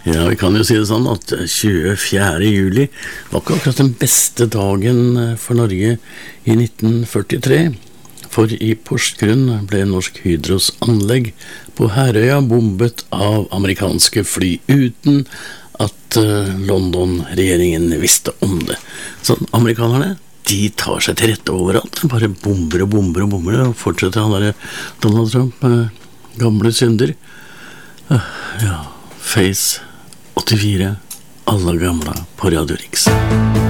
Ja, vi kan jo si det sånn at 24. juli var ikke akkurat den beste dagen for Norge i 1943. For i Porsgrunn ble Norsk Hydros anlegg på Herøya bombet av amerikanske fly uten at London-regjeringen visste om det. Så amerikanerne, de tar seg til rette overalt, bare bomber og bomber og bomber, og fortsetter han der Donald Trump, gamle synder. Ja, Face 84, alle gamle på Radio Rix.